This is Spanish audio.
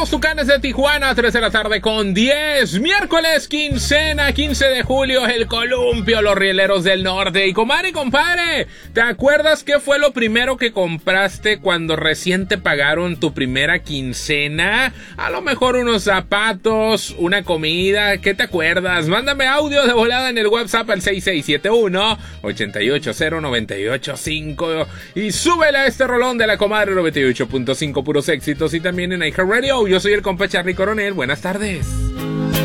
los Tucanes de Tijuana, 3 de la tarde con 10. Miércoles, quincena, 15 de julio, el columpio, los rieleros del norte. Y comadre y compadre, ¿te acuerdas qué fue lo primero que compraste cuando recién te pagaron tu primera quincena? A lo mejor unos zapatos, una comida, ¿qué te acuerdas? Mándame audio de volada en el WhatsApp al 6671-880-985 y súbele a este rolón de la comadre 98.5 puros éxitos y también en iHeartRadio. Yo soy el compa Charly Coronel. Buenas tardes.